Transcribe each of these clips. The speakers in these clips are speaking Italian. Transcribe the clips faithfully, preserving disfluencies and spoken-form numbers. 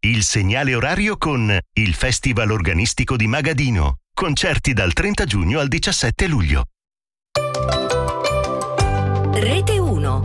Il segnale orario con il Festival Organistico di Magadino. Concerti dal trenta giugno al diciassette luglio. Rete uno.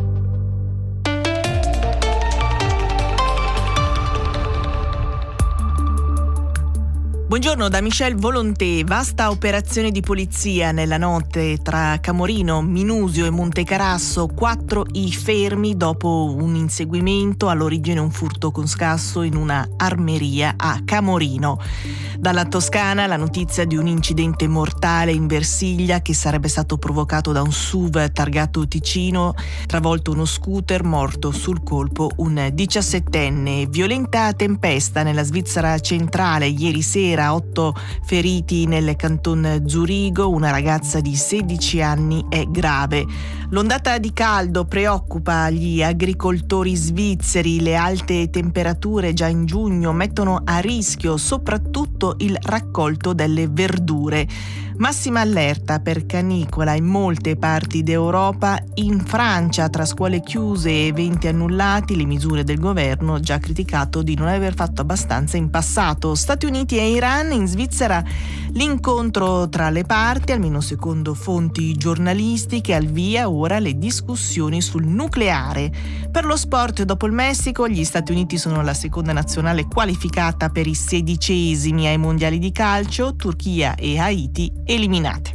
Buongiorno da Michel Volonté. Vasta operazione di polizia nella notte tra Camorino, Minusio e Montecarasso. Quattro i fermi dopo un inseguimento, all'origine un furto con scasso in una armeria a Camorino. Dalla Toscana la notizia di un incidente mortale in Versiglia che sarebbe stato provocato da un S U V targato Ticino, travolto uno scooter, morto sul colpo un diciassettenne. Violenta tempesta nella Svizzera centrale ieri sera. Otto feriti nel canton Zurigo, una ragazza di sedici anni è grave. L'ondata di caldo preoccupa gli agricoltori svizzeri. Le alte temperature già in giugno mettono a rischio soprattutto il raccolto delle verdure. Massima allerta per canicola in molte parti d'Europa. In Francia, tra scuole chiuse e eventi annullati, le misure del governo già criticato di non aver fatto abbastanza in passato. Stati Uniti e Iran, in Svizzera l'incontro tra le parti, almeno secondo fonti giornalistiche, al via ora le discussioni sul nucleare. Per lo sport, dopo il Messico, gli Stati Uniti sono la seconda nazionale qualificata per i sedicesimi ai mondiali di calcio, Turchia e Haiti eliminate.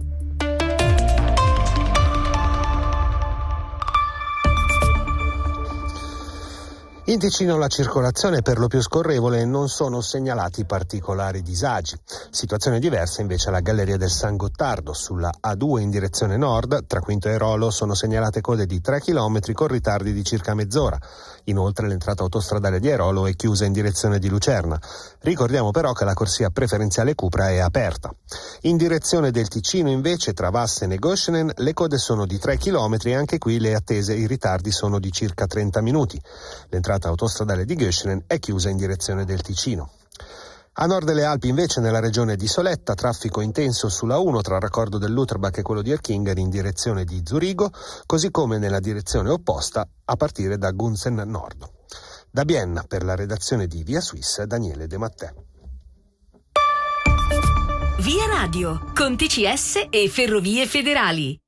In Ticino la circolazione è per lo più scorrevole e non sono segnalati particolari disagi. Situazione diversa invece alla Galleria del San Gottardo. Sulla A due in direzione nord, tra Quinto e Rolo, sono segnalate code di tre chilometri con ritardi di circa mezz'ora. Inoltre l'entrata autostradale di Airolo è chiusa in direzione di Lucerna. Ricordiamo però che la corsia preferenziale Cupra è aperta. In direzione del Ticino invece, tra Vassen e Göschenen, le code sono di tre chilometri e anche qui le attese e i ritardi sono di circa trenta minuti. L'entrata autostradale di Göschenen è chiusa in direzione del Ticino. A nord delle Alpi invece, nella regione di Soletta, traffico intenso sulla uno tra il raccordo dell'Utterbach e quello di Erkingen in direzione di Zurigo, così come nella direzione opposta a partire da Gunzen Nord. Da Vienna, per la redazione di Via Swiss, Daniele De Mattè. Via Radio, con T C S e Ferrovie Federali.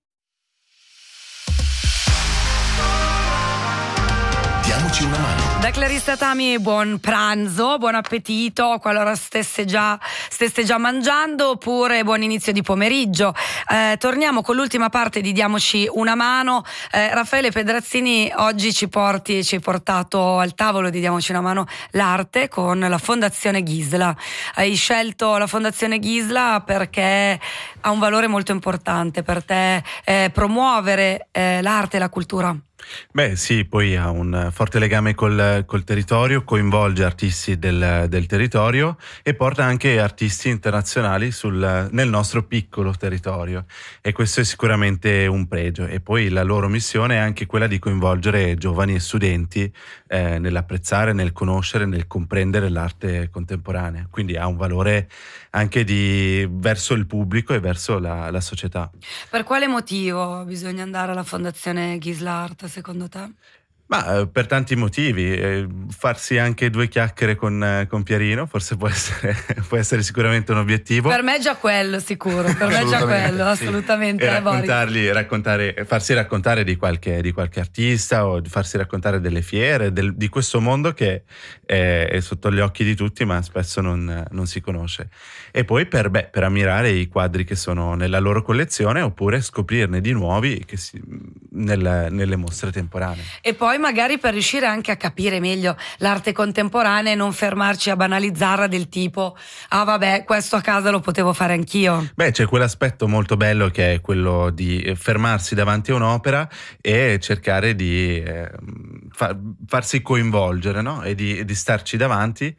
Diamoci una mano. Da Clarissa Tami, buon pranzo, buon appetito, qualora stesse già, stesse già mangiando, oppure buon inizio di pomeriggio. Eh, torniamo con l'ultima parte di Diamoci una mano. Eh, Raffaele Pedrazzini oggi ci porti, ci hai portato al tavolo di Diamoci una mano l'arte con la Fondazione Ghisla. Hai scelto la Fondazione Ghisla perché ha un valore molto importante per te, eh, promuovere eh, l'arte e la cultura. Beh sì, poi ha un forte legame col, col territorio, coinvolge artisti del, del territorio e porta anche artisti internazionali sul, nel nostro piccolo territorio, e questo è sicuramente un pregio. E poi la loro missione è anche quella di coinvolgere giovani e studenti eh, nell'apprezzare, nel conoscere, nel comprendere l'arte contemporanea, quindi ha un valore anche di, verso il pubblico e verso la, la società. Per quale motivo bisogna andare alla Fondazione Ghisla Art, secondo te? Ma eh, per tanti motivi, eh, farsi anche due chiacchiere con, eh, con Pierino forse può essere, può essere sicuramente un obiettivo. Per me è già quello sicuro, per me è già quello, assolutamente. Sì. E raccontargli, raccontare, farsi raccontare di qualche, di qualche artista, o di farsi raccontare delle fiere, del, di questo mondo che è, è sotto gli occhi di tutti ma spesso non, non si conosce. E poi per, beh, per ammirare i quadri che sono nella loro collezione, oppure scoprirne di nuovi che si, nel, nelle mostre temporanee. E poi magari per riuscire anche a capire meglio l'arte contemporanea e non fermarci a banalizzarla del tipo ah vabbè, questo a casa lo potevo fare anch'io. Beh, c'è quell'aspetto molto bello che è quello di fermarsi davanti a un'opera e cercare di eh, far, farsi coinvolgere, no? E di, di starci davanti.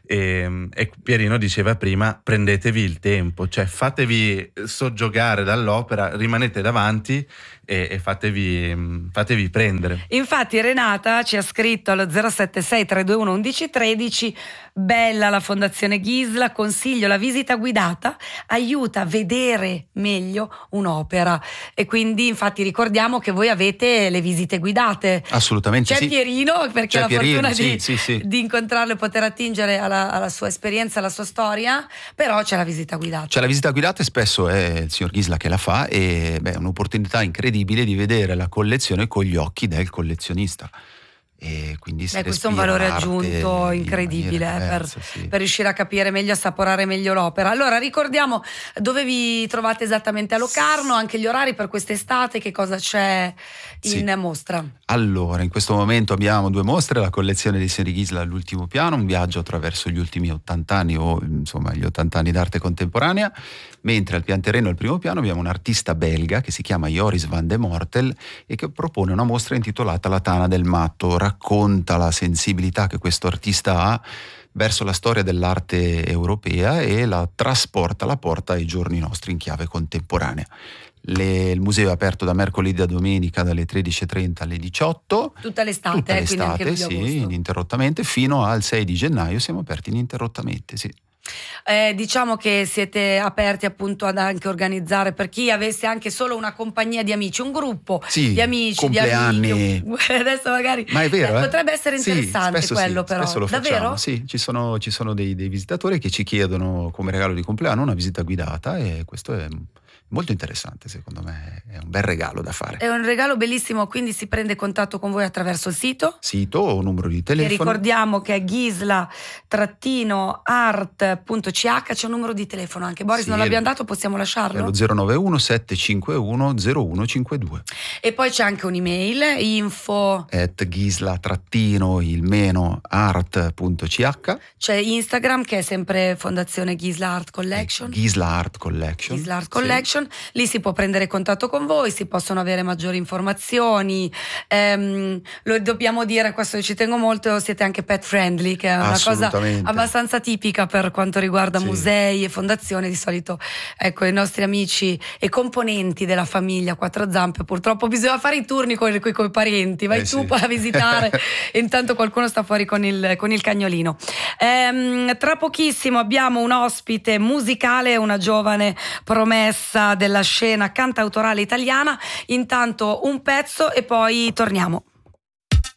E, e Pierino diceva prima: prendetevi il tempo, cioè fatevi soggiogare dall'opera, rimanete davanti e, e fatevi, fatevi prendere. Infatti Renata ci ha scritto allo zero sette sei tre due uno uno uno uno tre, bella la Fondazione Ghisla, consiglio la visita guidata, aiuta a vedere meglio un'opera, e quindi infatti ricordiamo che voi avete le visite guidate. Assolutamente c'è sì. Pierino, perché c'è ho la Pierino, fortuna sì, di, sì, sì. di incontrarlo e poter attingere alla, alla sua esperienza, alla sua storia, però c'è la visita guidata. C'è la visita guidata e spesso è il signor Ghisla che la fa, e beh, è un'opportunità incredibile di vedere la collezione con gli occhi del collezionista. E quindi si Beh, questo è un valore aggiunto incredibile eh, diversa, per, sì. per riuscire a capire meglio, assaporare meglio l'opera. Allora ricordiamo dove vi trovate esattamente a Locarno, anche gli orari per quest'estate, che cosa c'è in sì. mostra. Allora, in questo momento abbiamo due mostre: la collezione di signor Ghisla all'ultimo piano, un viaggio attraverso gli ultimi ottanta anni, o insomma gli ottanta anni d'arte contemporanea, mentre al pian terreno, al primo piano, abbiamo un artista belga che si chiama Joris van de Mortel e che propone una mostra intitolata La Tana del Matto. Racconta la sensibilità che questo artista ha verso la storia dell'arte europea e la trasporta, la porta ai giorni nostri in chiave contemporanea. Le, il museo è aperto da mercoledì a domenica dalle tredici e trenta alle diciotto. Tutta l'estate, Tutta eh, l'estate, quindi anche sì, ininterrottamente, fino al sei di gennaio siamo aperti ininterrottamente, sì. Eh, diciamo che siete aperti appunto ad anche organizzare, per chi avesse anche solo una compagnia di amici, un gruppo sì, di amici, compleanni. di amici. Adesso magari Ma è vero, eh, eh? potrebbe essere interessante sì, quello, sì, però spesso lo davvero? facciamo, sì, ci sono, ci sono dei, dei visitatori che ci chiedono come regalo di compleanno una visita guidata, e questo è molto interessante, secondo me è un bel regalo da fare. È un regalo bellissimo, quindi si prende contatto con voi attraverso il sito. Sito o numero di telefono. Che ricordiamo che è ghisla art punto c h, c'è un numero di telefono anche. Boris, sì, non l'abbiamo dato, possiamo lasciarlo? È lo zero nove uno sette cinque uno zero uno cinque due. E poi c'è anche un'email, info at ghisla trattino il meno art punto c h. C'è Instagram che è sempre Fondazione Ghisla Art Collection. Ghisla Art Collection. Ghisla Art Collection. Sì. Lì si può prendere contatto con voi, si possono avere maggiori informazioni. Ehm, lo dobbiamo dire, questo ci tengo molto, siete anche pet friendly, che è una cosa abbastanza tipica per quanto riguarda sì. musei e fondazioni. Di solito, ecco, i nostri amici e componenti della famiglia Quattro Zampe, purtroppo bisogna fare i turni con i parenti, vai eh tu sì. a visitare e intanto qualcuno sta fuori con il, con il cagnolino. Ehm, tra pochissimo abbiamo un ospite musicale, una giovane promessa della scena cantautorale italiana. Intanto un pezzo e poi torniamo.